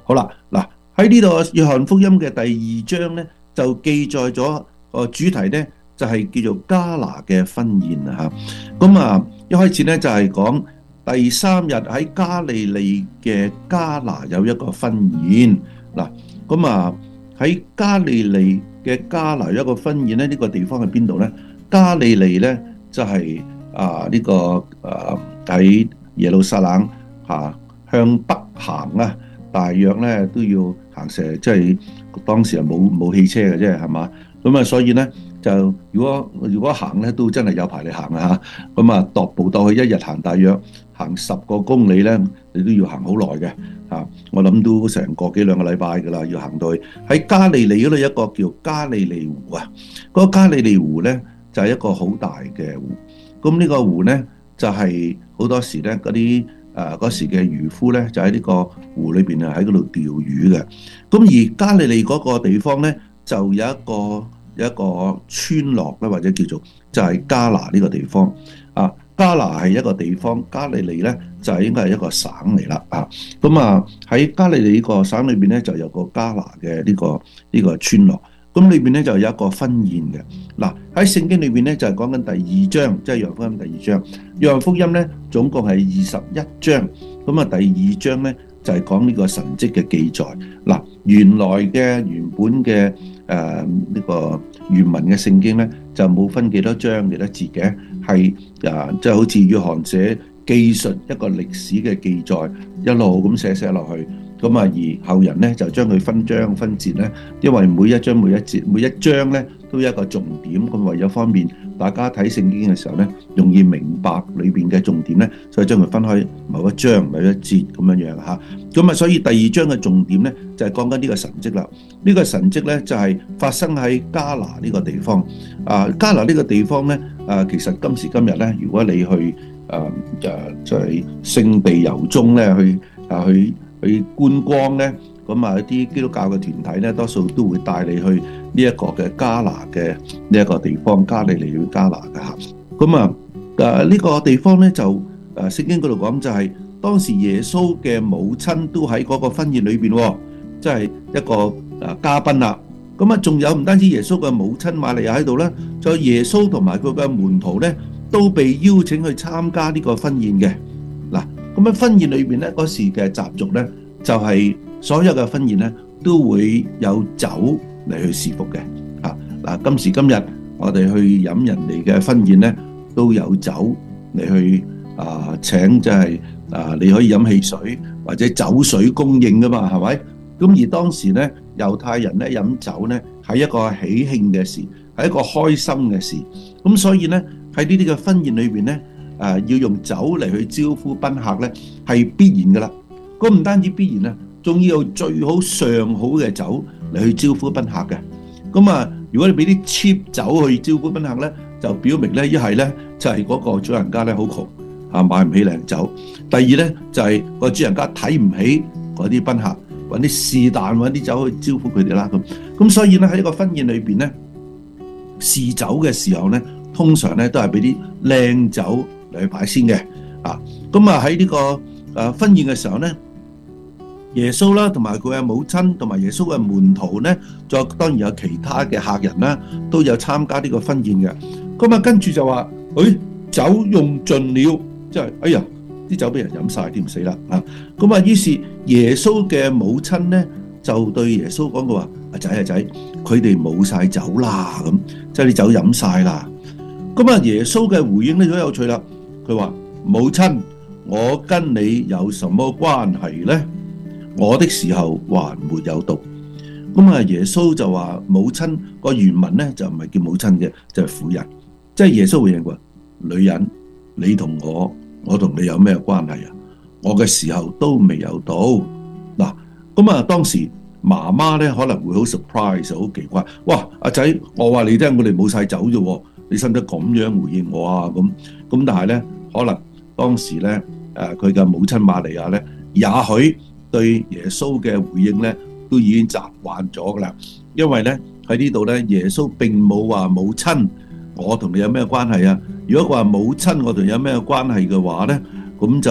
好啦，嗱喺呢度約翰福音嘅第二章咧，就記載咗個主題咧，就係叫做迦拿嘅婚宴啊嚇。咁啊，一開始咧就係講第三日喺加利利嘅迦拿有一個婚宴嗱。咁啊喺加利利嘅迦拿有一個婚宴咧，呢個地方喺邊度咧？加利利咧就係呢個喺耶路撒冷向北行啊，大約咧都要行成，即係當時係冇汽車嘅啫，係嘛？咁啊，所以咧就如果行咧都真係有排你行啊嚇。咁啊，踱步到去一日行大約行10個公里咧，你都要行好耐嘅嚇。我諗都成個幾兩個禮拜㗎啦，要行到去喺加利利嗰度一個叫加利利湖啊。嗰個加利利湖咧就係一個好大嘅湖。咁呢個湖咧就係好多時咧嗰時嘅漁夫咧就喺呢個湖裏邊啊，喺嗰度釣魚嘅。咁而加利利嗰個地方咧就有一個村落咧，或者叫做就係迦拿呢個地方啊。迦拿係一個地方，加利利咧就係應該係一個省嚟啦啊。咁啊喺加利利呢個省裏邊咧就有個迦拿嘅呢個村落。咁裏邊咧就有一個婚宴嘅。嗱喺聖經裏邊咧就係講緊第二章，即係約翰福音第二章。約翰福音咧總共係21章，咁啊第二章咧就係講呢個神蹟嘅記載。嗱原本嘅呢個原文嘅聖經咧就冇分幾多章幾多節嘅，係即係好似約翰寫記述一個歷史嘅記載，一路咁寫落去。咁啊，而後人咧就將佢分章分節咧，因為每一章每一節每一章咧都有一個重點，咁為咗方便大家睇聖經嘅時候咧，容易明白裏邊嘅重點咧，所以將佢分開某一章某一節咁樣樣嚇。咁啊，所以第二章嘅重點咧就係講緊呢個神蹟啦。呢個神蹟咧就係發生喺迦拿呢個地方。迦拿呢個地方咧，其實今時今日咧，如果你去就係聖地遊蹤咧，去觀光咧，咁啊一啲基督教嘅團體咧，多數都會帶你去呢一個嘅迦拿嘅呢一個地方，加利利去迦拿嘅嚇。咁呢個地方咧就聖經嗰度講就係當時耶穌嘅母親都喺嗰個婚宴裏邊，即係一個嘉賓啦。咁啊仲有唔單止耶穌嘅母親瑪利亞喺度啦，仲有耶穌同埋佢嘅門徒咧都被邀請去參加呢個婚宴嘅。嗱，咁喺婚宴裏邊咧，嗰時嘅習俗咧，就係所有嘅婚宴咧都會有酒嚟去侍奉嘅。嗱，今時今日我哋去飲人哋嘅婚宴咧，都有酒嚟去請，即係你可以飲汽水或者酒水供應噶嘛，係咪？咁而當時咧，猶太人咧飲酒咧係一個喜慶嘅事，係一個開心嘅事。咁所以咧喺呢啲嘅婚宴裏邊咧，要用酒嚟去招呼賓客咧，係必然噶啦。咁唔單止必然啊，仲要有最好上好嘅酒嚟去招呼賓客嘅。咁如果你俾啲 cheap 酒去招呼賓客咧，就表明咧一係咧就係嗰個主人家咧好窮買唔起靚酒。第二咧就係個主人家睇唔起嗰啲賓客，揾啲是但揾啲酒去招呼佢哋啦。咁所以咧喺呢個婚宴裏邊咧，試酒嘅時候咧，通常咧都係俾啲靚酒嚟去擺先嘅。咁喺呢個婚宴嘅時候咧，耶穌啦，同埋佢嘅母親，同埋耶穌嘅門徒咧，仲有當然有其他嘅客人啦，都有參加呢個婚宴嘅。咁跟住就話，酒用盡了，即係哎呀，啲酒俾人飲晒添，死啦咁於是耶穌嘅母親咧就對耶穌講過話：阿仔，佢哋冇晒酒啦，咁即係啲酒飲晒啦。耶穌嘅回應咧都有趣啦，佢話：母親，我跟你有什麼關係呢？我的時候還沒有到。耶穌就話母親個原文咧就唔係叫母親嘅，就係婦人。即係耶穌回應話：女人，你同我同你有咩關係啊？我嘅時候都未有到。嗱，當時媽媽咧可能會好 surprise， 好奇怪。哇，阿仔，我話你聽，我哋冇晒酒啫，你使唔使咁樣回應我啊？咁但係咧，可能當時咧佢嘅母親瑪利亞咧，也許對耶穌嘅回應咧都已經習慣咗噶啦。因為咧喺呢度咧，耶穌並冇話母親，我同你有咩關係啊？如果佢話母親，我同你有咩關係嘅話咧，咁就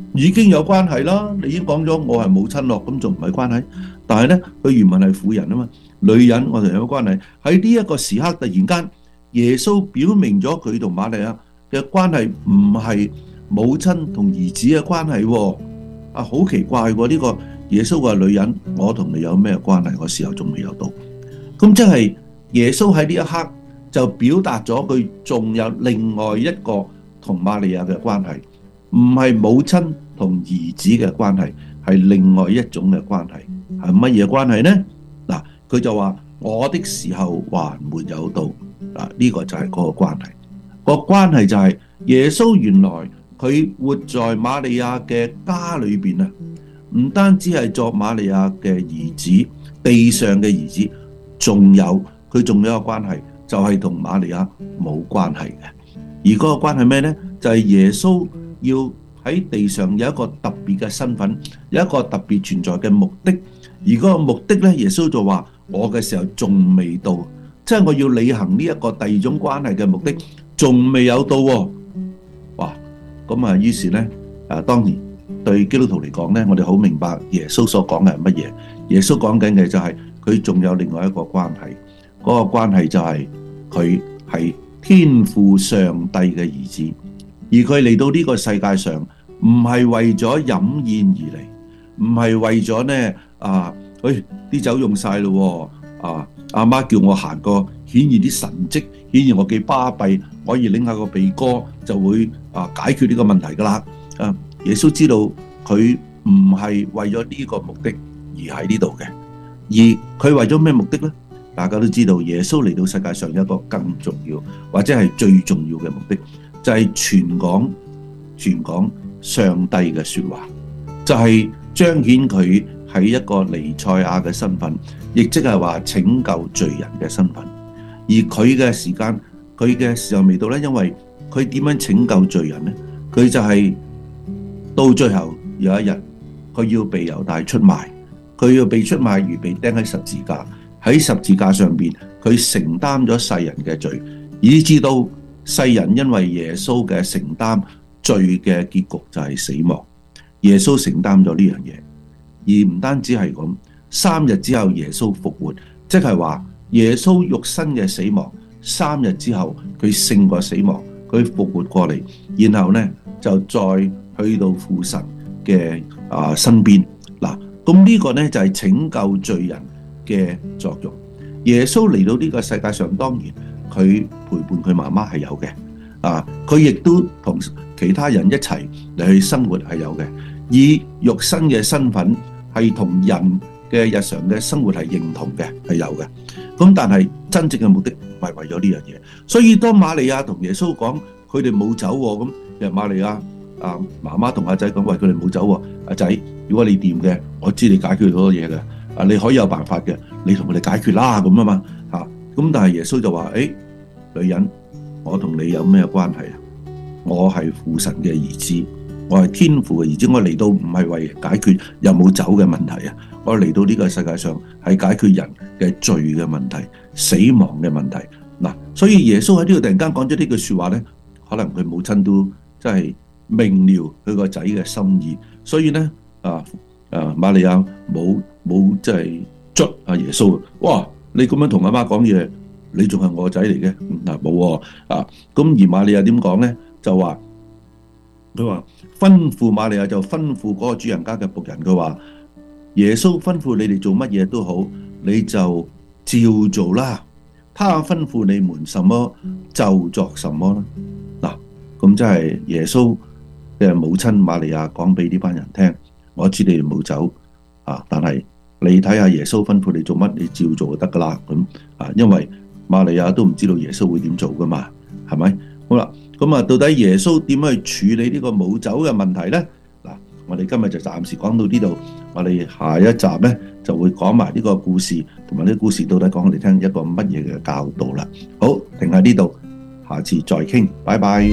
已經有關係啦，你已經講咗我係母親咯，咁仲唔係關係？但係呢，佢原文係婦人啊嘛，女人我哋有關係。喺呢一個時刻，突然間耶穌表明咗佢同瑪利亞嘅關係唔係母親同兒子嘅關係喎。啊，好奇怪喎！呢個耶穌話女人，我同你有咩關係？個時候仲未有到。咁即係耶穌喺呢一刻就表達咗佢仲有另外一個同瑪利亞嘅關係。唔係母親同兒子嘅關係，係另外一種嘅關係。係乜嘢關係呢？嗱，佢就話我的時候還沒有到。嗱，呢個就係嗰個關係。個關係就係耶穌原來佢活在瑪利亞嘅家裏邊啊，唔單止係作瑪利亞嘅兒子，地上嘅兒子，佢仲有一個關係，就係同瑪利亞冇關係嘅。而嗰個關係咩呢？就係耶穌要喺地上有一個特別嘅身份，有一個特別存在嘅目的。而嗰個目的呢，耶穌就話我嘅時候仲未到，即係我要履行呢一個第二種關係嘅目的，仲未有到喎。哇！咁啊，於是呢，當然對基督徒嚟講呢，我哋好明白耶穌所講嘅係乜嘢。耶穌講緊嘅就係佢仲有另外一個關係，嗰個關係就係佢係天父上帝嘅兒子。而佢嚟到呢個世界上，唔係為咗飲宴而嚟，唔係為咗呢啲酒用晒咯，阿媽叫我行個顯現啲神蹟，顯現我幾巴閉，可以拎下個鼻哥就會解決呢個問題噶啦。耶穌知道佢唔係為咗呢個目的而喺呢度嘅，而佢為咗咩目的呢？大家都知道耶穌嚟到世界上有一個更重要或者係最重要嘅目的，就係傳講上帝嘅說話，就係彰顯佢係一個彌賽亞嘅身份，亦即係話拯救罪人嘅身份。而佢嘅時候未到呢，因為佢點樣拯救罪人呢？佢就係到最後有一日，佢要被猶大出賣，佢要被出賣而被釘喺十字架。喺十字架上邊，佢承擔咗世人嘅罪，以致到世人因為耶穌嘅承擔罪嘅結局就係死亡。耶穌承擔咗呢樣嘢，而唔單止係咁，3日之後耶穌復活，即係話耶穌肉身嘅死亡，3日之後佢勝過死亡，佢復活過嚟，然後呢就再去到父神嘅身邊。嗱，咁呢個呢就係拯救罪人嘅作用。耶穌嚟到呢個世界上，當然佢陪伴佢媽媽係有嘅，佢亦都同其他人一齊嚟去生活係有嘅，以肉身嘅身份係同人嘅日常嘅生活係認同嘅係有嘅。咁但係真正嘅目的唔係為咗呢樣嘢，所以當瑪利亞同耶穌講佢哋冇走喎，咁其實瑪利亞媽媽同阿仔講，喂，佢哋冇走喎，阿仔，如果你掂嘅，我知你解決好多嘢嘅。你可以有辦法嘅，你同佢哋解決啦咁啊嘛嚇。咁但係耶穌就話：女人，我同你有咩關係啊？我係父神嘅兒子，我係天父嘅兒子。我嚟到唔係為解決有冇走嘅問題啊，我嚟到呢個世界上係解決人嘅罪嘅問題、死亡嘅問題。嗱，所以耶穌喺呢度突然間講咗呢句説話咧，可能佢母親都真係明了佢個仔嘅心意，所以咧瑪利亞冇即係捽阿耶穌。哇！你咁樣同阿媽講嘢，你仲係我仔嚟嘅？冇咁。而瑪利亞點講咧？就話佢話吩咐瑪利亞就吩咐嗰個主人家嘅僕人，佢話耶穌吩咐你哋做乜嘢都好，你就照做啦。他吩咐你們什麼就作什麼啦。嗱，咁即係耶穌嘅母親瑪利亞講俾呢班人聽。我知你哋冇走但係你睇下耶穌吩咐你做乜，你照做就得噶啦。咁因為瑪利亞都唔知道耶穌會點做噶嘛，係咪？好啦，咁到底耶穌點去處理呢個冇走嘅問題呢？嗱，我哋今日就暫時講到呢度，我哋下一集呢就會講埋呢個故事，同埋呢個故事到底講我哋聽一個乜嘢嘅教導啦。好，停喺呢度，下次再傾，拜拜。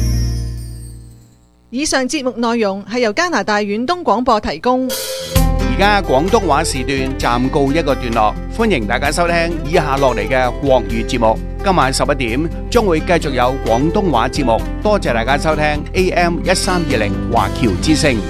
以上節目內容係由加拿大遠東廣播提供。 家廣東話時段暫告一個段落，歡迎大家收聽以下落嚟嘅國語節目。今晚11點將會繼續有廣東話節目，多謝大家收聽 AM 1320華僑之聲。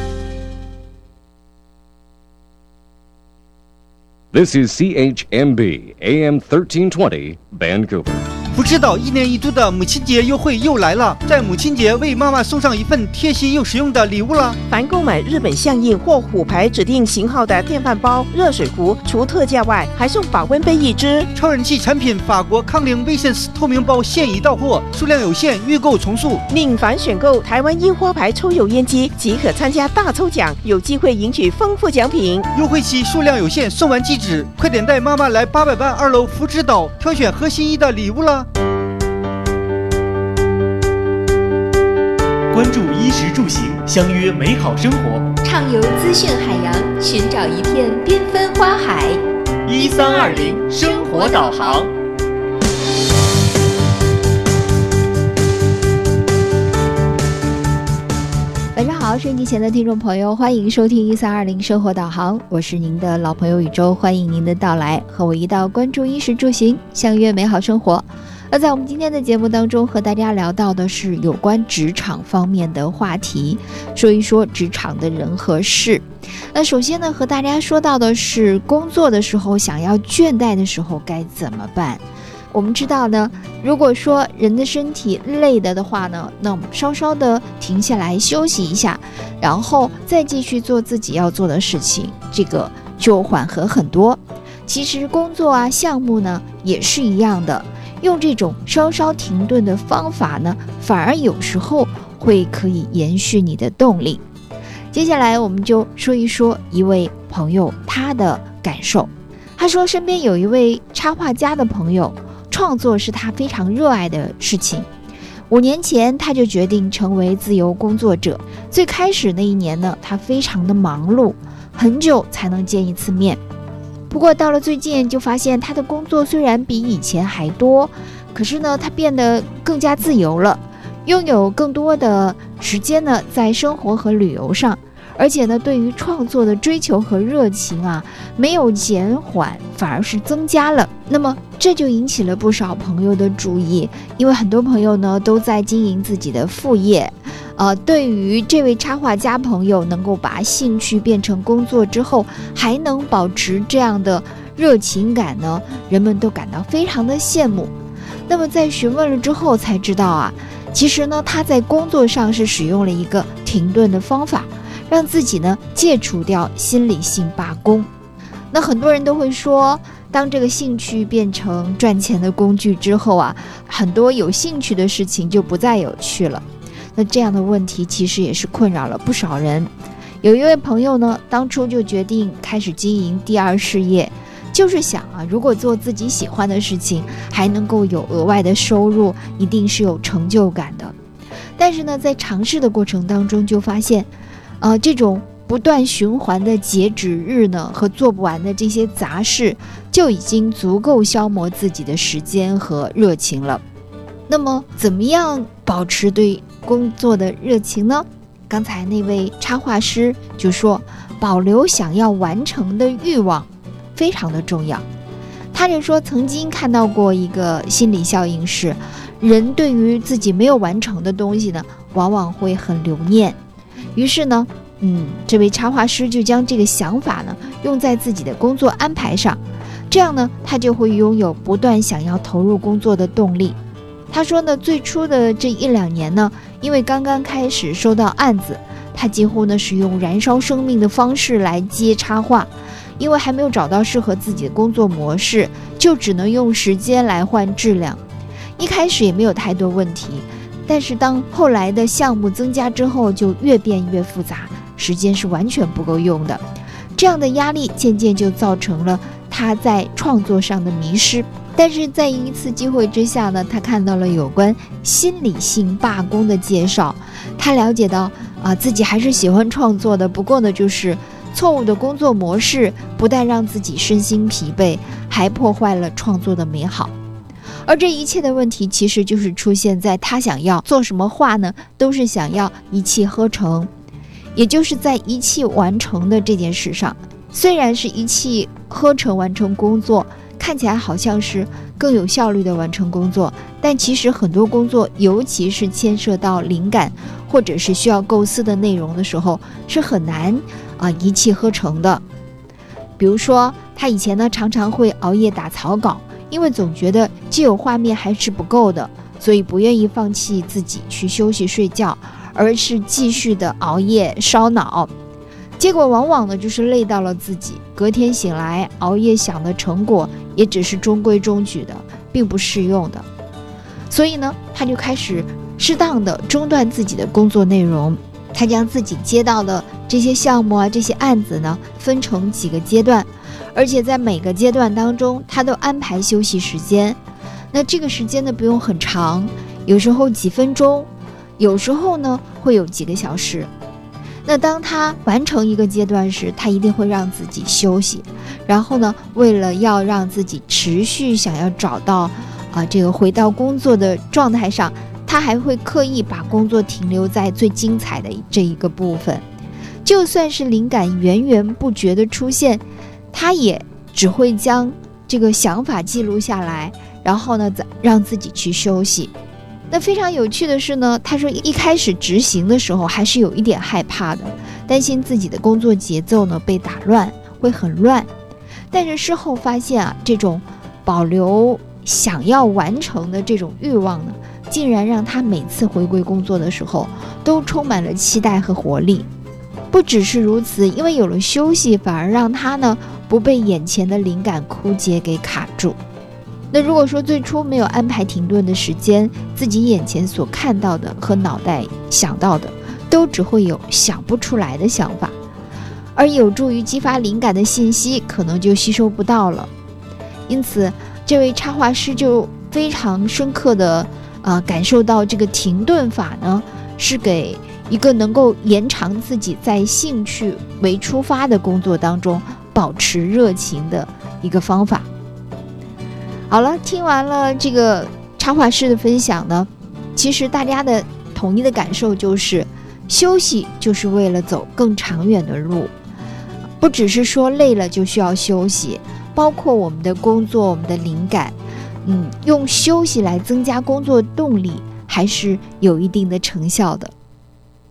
This is CHMB AM 1320 Vancouver。 不知道1年1度的母亲节优惠又来了，在母亲节为妈妈送上一份贴心又实用的礼物了。 凡购买日本象印或虎牌指定型号的电饭煲、热水壶，除特价外，还送保温杯1只。 超人气产品法国康宁威森斯透明包现已到货，数量有限，预购从速。 另凡选购台湾樱花牌抽油烟机，即可参加大抽奖，有机会赢取丰富奖品。 优惠期数量有限，送完即止，快点带妈妈来800万2楼福祉岛挑选合心意的礼物了。 关注衣食住行，相约美好生活， 畅游资讯海洋，寻找一片缤纷花海。 1320生活导航。 晚上好，收音机前的听众朋友，欢迎收听1320生活导航，我是您的老朋友宇宙，欢迎您的到来，和我一道关注衣食住行，相约美好生活。那在我们今天的节目当中，和大家聊到的是有关职场方面的话题，说一说职场的人和事。那首先呢，和大家说到的是工作的时候想要倦怠的时候该怎么办。我们知道呢，如果说人的身体累的话呢，那我们稍稍的停下来休息一下，然后再继续做自己要做的事情，这个就缓和很多。其实工作啊、项目呢也是一样的，用这种稍稍停顿的方法呢，反而有时候会可以延续你的动力。接下来我们就说一说一位朋友他的感受。他说身边有一位插画家的朋友，创作是他非常热爱的事情。5年前他就决定成为自由工作者。最开始那1年呢，他非常的忙碌，很久才能见一次面。不过到了最近就发现他的工作虽然比以前还多，可是呢他变得更加自由了，拥有更多的时间呢在生活和旅游上，而且呢对于创作的追求和热情啊没有减缓，反而是增加了。那么这就引起了不少朋友的注意，因为很多朋友呢都在经营自己的副业。对于这位插画家朋友能够把兴趣变成工作之后，还能保持这样的热情感呢，人们都感到非常的羡慕。那么在询问了之后才知道啊，其实呢他在工作上是使用了一个停顿的方法，让自己呢戒除掉心理性罢工。那很多人都会说，当这个兴趣变成赚钱的工具之后啊，很多有兴趣的事情就不再有趣了。那这样的问题其实也是困扰了不少人。有一位朋友呢，当初就决定开始经营第二事业，就是想啊，如果做自己喜欢的事情，还能够有额外的收入，一定是有成就感的。但是呢，在尝试的过程当中就发现，这种不断循环的截止日呢，和做不完的这些杂事，就已经足够消磨自己的时间和热情了。那么怎么样保持对工作的热情呢？刚才那位插画师就说，保留想要完成的欲望非常的重要。他就说曾经看到过一个心理效应是，人对于自己没有完成的东西呢，往往会很留念。于是呢这位插画师就将这个想法呢用在自己的工作安排上，这样呢他就会拥有不断想要投入工作的动力。他说呢，最初的这1-2年呢，因为刚刚开始收到案子，他几乎呢是用燃烧生命的方式来接插画，因为还没有找到适合自己的工作模式，就只能用时间来换质量。一开始也没有太多问题，但是当后来的项目增加之后，就越变越复杂，时间是完全不够用的。这样的压力渐渐就造成了他在创作上的迷失。但是在一次机会之下呢，他看到了有关心理性罢工的介绍，他了解到自己还是喜欢创作的，不过呢就是错误的工作模式不但让自己身心疲惫，还破坏了创作的美好。而这一切的问题其实就是出现在他想要做什么画呢，都是想要一气呵成，也就是在一气完成的这件事上， 虽然是一气呵成完成工作，看起来好像是更有效率的完成工作，但其实很多工作，尤其是牵涉到灵感或者是需要构思的内容的时候，是很难一气呵成的。比如说他以前呢常常会熬夜打草稿，因为总觉得既有画面还是不够的，所以不愿意放弃自己去休息睡觉，而是继续的熬夜烧脑，结果往往呢就是累到了自己，隔天醒来熬夜想的成果也只是中规中矩的，并不适用的。所以呢他就开始适当的中断自己的工作内容，他将自己接到的这些项目这些案子呢分成几个阶段，而且在每个阶段当中他都安排休息时间。那这个时间呢不用很长，有时候几分钟，有时候呢会有几个小时。那当他完成一个阶段时，他一定会让自己休息，然后呢为了要让自己持续想要找到这个回到工作的状态上，他还会刻意把工作停留在最精彩的这一个部分。就算是灵感源源不绝的出现，他也只会将这个想法记录下来，然后呢让自己去休息。那非常有趣的是呢，他说一开始执行的时候还是有一点害怕的，担心自己的工作节奏呢被打乱，会很乱。但是事后发现这种保留想要完成的这种欲望呢，竟然让他每次回归工作的时候都充满了期待和活力。不只是如此，因为有了休息，反而让他呢不被眼前的灵感枯竭给卡住。那如果说最初没有安排停顿的时间，自己眼前所看到的和脑袋想到的都只会有想不出来的想法，而有助于激发灵感的信息可能就吸收不到了。因此这位插画师就非常深刻的感受到这个停顿法呢是给一个能够延长自己在兴趣为出发的工作当中保持热情的一个方法。好了，听完了这个插画师的分享呢，其实大家的统一的感受就是休息就是为了走更长远的路，不只是说累了就需要休息，包括我们的工作，我们的灵感用休息来增加工作动力还是有一定的成效的。